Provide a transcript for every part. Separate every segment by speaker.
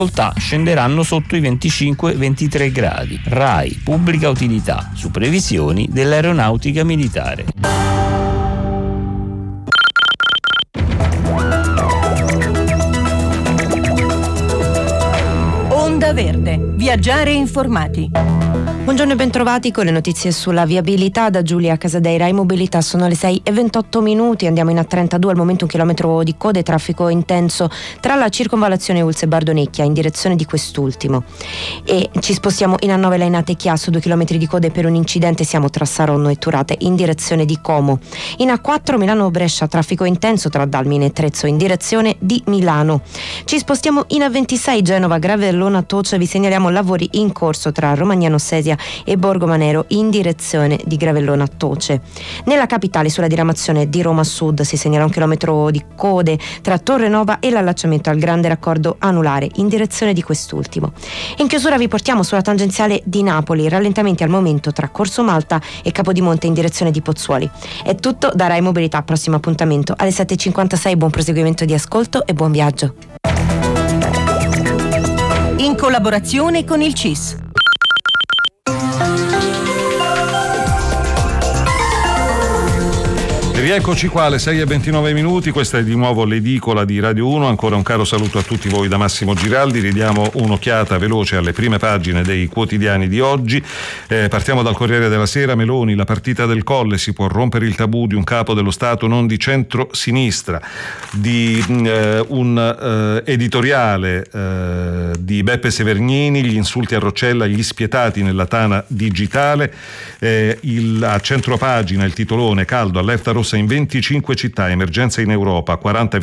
Speaker 1: scenderanno sotto i 25-23 gradi. RAI, pubblica utilità, su previsioni dell'aeronautica militare.
Speaker 2: Onda Verde, viaggiare informati.
Speaker 3: Buongiorno e bentrovati con le notizie sulla viabilità da Giulia Casadei. Rai Mobilità, sono le 6:28, andiamo in A32, al momento 1 chilometro di coda e traffico intenso tra la circonvallazione Ulse e Bardonecchia in direzione di quest'ultimo. E ci spostiamo in A9 Lainate Chiasso, 2 chilometri di coda per un incidente, siamo tra Saronno e Turate in direzione di Como. In A4 Milano Brescia, traffico intenso tra Dalmine e Trezzo in direzione di Milano. Ci spostiamo in A26 Genova Gravellona Toce, vi segnaliamo lavori in corso tra Romagnano Sesia e Borgomanero in direzione di Gravellona Toce. Nella capitale, sulla diramazione di Roma Sud, si segnala 1 chilometro di code tra Torre Nova e l'allacciamento al grande raccordo anulare in direzione di quest'ultimo. In chiusura vi portiamo sulla tangenziale di Napoli, rallentamenti al momento tra Corso Malta e Capodimonte in direzione di Pozzuoli. È tutto da Rai Mobilità, prossimo appuntamento alle 7:56, buon proseguimento di ascolto e buon viaggio.
Speaker 2: In collaborazione con il CIS.
Speaker 4: Rieccoci qua alle 6:29, questa è di nuovo l'edicola di Radio 1, ancora un caro saluto a tutti voi da Massimo Giraldi, ridiamo un'occhiata veloce alle prime pagine dei quotidiani di oggi. Partiamo dal Corriere della Sera. Meloni, la partita del Colle, si può rompere il tabù di un capo dello Stato non di centro-sinistra, di un editoriale di Beppe Severnini, gli insulti a Roccella, gli spietati nella tana digitale, a centropagina il titolone caldo, allerta rossa in 25 città, emergenza in Europa,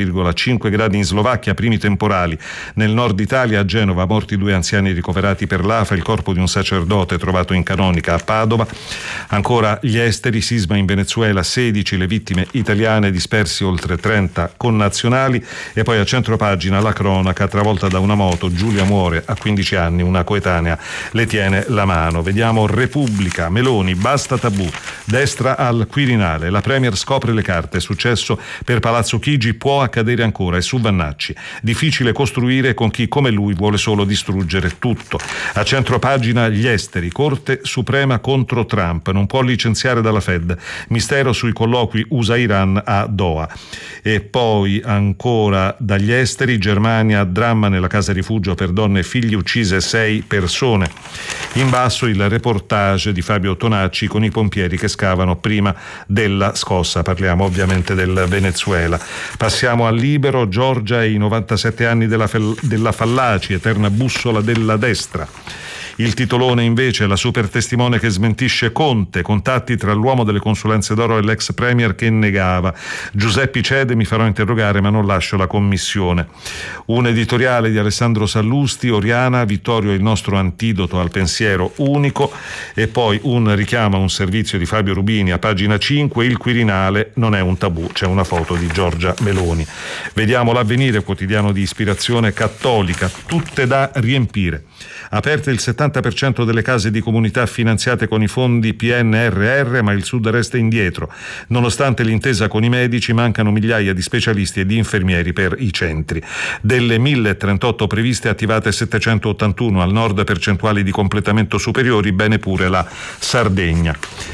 Speaker 4: 40,5 gradi in Slovacchia, primi temporali. Nel nord Italia, a Genova, morti 2 anziani ricoverati per l'AFA, il corpo di un sacerdote trovato in canonica a Padova. Ancora gli esteri, sisma in Venezuela, 16 le vittime italiane, dispersi oltre 30 connazionali. E poi a centropagina la cronaca, travolta da una moto, Giulia muore a 15 anni, una coetanea le tiene la mano. Vediamo Repubblica, Meloni, basta tabù, destra al Quirinale, la Premier scopre le carte, successo per Palazzo Chigi può accadere ancora, e su Vannacci, difficile costruire con chi come lui vuole solo distruggere tutto. A centropagina gli esteri, Corte Suprema contro Trump, non può licenziare dalla Fed, mistero sui colloqui USA-Iran a Doha. E poi ancora dagli esteri, Germania, dramma nella casa rifugio per donne e figli, uccise 6 persone. In basso il reportage di Fabio Tonacci con i pompieri che scavano prima della scossa. Parliamo ovviamente del Venezuela. Passiamo al Libero, Giorgia e i 97 anni della Fallaci, eterna bussola della destra. Il titolone invece è la super testimone che smentisce Conte, contatti tra l'uomo delle consulenze d'oro e l'ex premier che negava. Giuseppe cede, mi farò interrogare ma non lascio la commissione. Un editoriale di Alessandro Sallusti, Oriana, Vittorio è il nostro antidoto al pensiero unico. E poi un richiamo a un servizio di Fabio Rubini a pagina 5, il Quirinale non è un tabù, c'è una foto di Giorgia Meloni. Vediamo l'Avvenire, quotidiano di ispirazione cattolica, tutte da riempire. Aperte il 70% delle case di comunità finanziate con i fondi PNRR, ma il Sud resta indietro. Nonostante l'intesa con i medici, mancano migliaia di specialisti e di infermieri per i centri. Delle 1038 previste, attivate 781, al nord percentuali di completamento superiori, bene pure la Sardegna.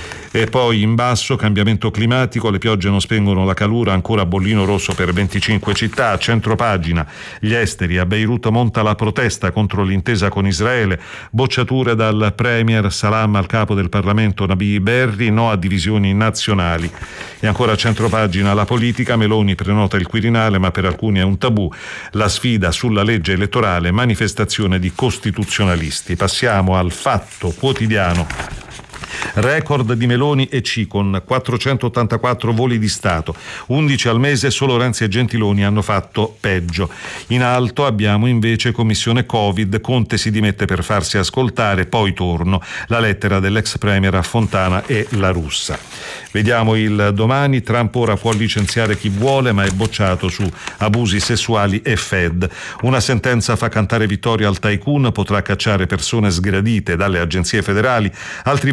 Speaker 4: E poi in basso, cambiamento climatico, le piogge non spengono la calura, ancora bollino rosso per 25 città. A centropagina gli esteri, a Beirut monta la protesta contro l'intesa con Israele, bocciature dal premier Salam al capo del Parlamento Nabi Berri, no a divisioni nazionali. E ancora a centropagina la politica, Meloni prenota il Quirinale ma per alcuni è un tabù, la sfida sulla legge elettorale, manifestazione di costituzionalisti. Passiamo al Fatto Quotidiano. Record di Meloni e C con 484 voli di Stato, 11 al mese, solo Renzi e Gentiloni hanno fatto peggio. In alto abbiamo invece commissione Covid, Conte si dimette per farsi ascoltare, poi torno, la lettera dell'ex premier a Fontana e La Russa. Vediamo il Domani, Trump ora può licenziare chi vuole ma è bocciato su abusi sessuali e Fed. Una sentenza fa cantare vittoria al tycoon, potrà cacciare persone sgradite dalle agenzie federali, altri verdetti invece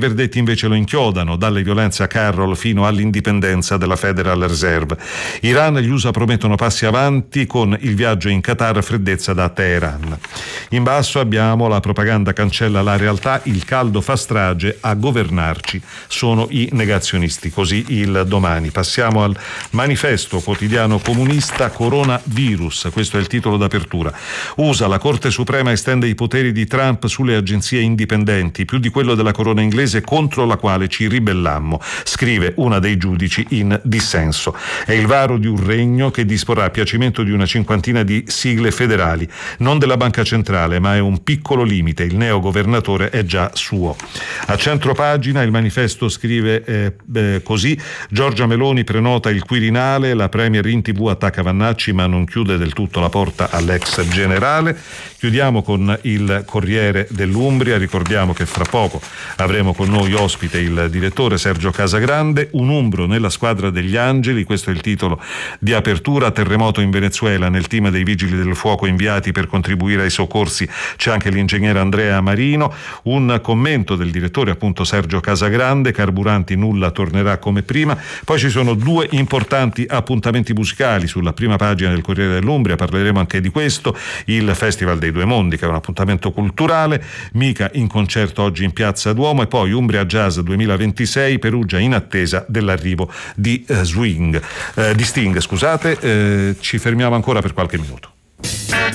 Speaker 4: invece lo inchiodano, dalle violenze a Carroll fino all'indipendenza della Federal Reserve. Iran e gli USA promettono passi avanti con il viaggio in Qatar, freddezza da Teheran. In basso abbiamo la propaganda cancella la realtà, il caldo fa strage, a governarci sono i negazionisti, così il Domani. Passiamo al Manifesto, quotidiano comunista, coronavirus, questo è il titolo d'apertura. USA, la Corte Suprema estende i poteri di Trump sulle agenzie indipendenti, più di quello della corona inglese contro la quale ci ribellammo, scrive una dei giudici in dissenso. È il varo di un regno che disporrà a piacimento di una cinquantina di sigle federali, non della Banca Centrale, ma è un piccolo limite, il neogovernatore è già suo. A centropagina il Manifesto scrive così: Giorgia Meloni prenota il Quirinale, la Premier in TV attacca Vannacci ma non chiude del tutto la porta all'ex generale. Chiudiamo con il Corriere dell'Umbria, ricordiamo che fra poco avremo con noi ospite il direttore Sergio Casagrande. Un umbro nella squadra degli angeli, questo è il titolo di apertura. Terremoto in Venezuela, nel team dei vigili del fuoco inviati per contribuire ai soccorsi c'è anche l'ingegnere Andrea Marino. Un commento del direttore appunto Sergio Casagrande: carburanti nulla tornerà come prima. Poi ci sono due importanti appuntamenti musicali sulla prima pagina del Corriere dell'Umbria, parleremo anche di questo, il Festival dei Due Mondi che è un appuntamento culturale, Mica in concerto oggi in Piazza Duomo, e poi Umbria Jazz 2026, Perugia in attesa dell'arrivo di Sting. Ci fermiamo ancora per qualche minuto.